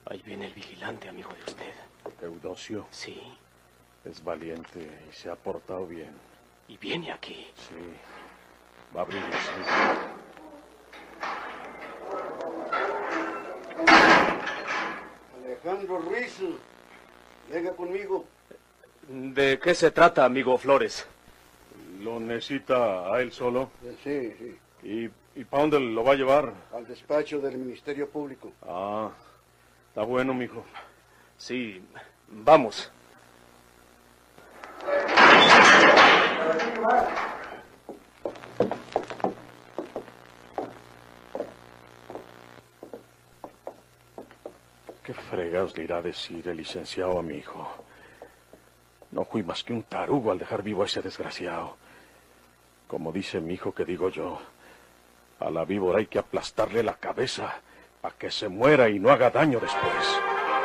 Ahí viene el vigilante, amigo de usted. Eudosio. Sí. Es valiente y se ha portado bien. Y viene aquí. Sí. Va a abrir el Alejandro Ruiz, venga conmigo. ¿De qué se trata, amigo Flores? ¿Lo necesita a él solo? Sí, sí. ¿Y para dónde lo va a llevar? Al despacho del Ministerio Público. Ah, está bueno, mijo. Sí, vamos. ¿Qué fregados le irá a decir el licenciado a mi hijo? No fui más que un tarugo al dejar vivo a ese desgraciado. Como dice mi hijo, que digo yo, a la víbora hay que aplastarle la cabeza para que se muera y no haga daño después.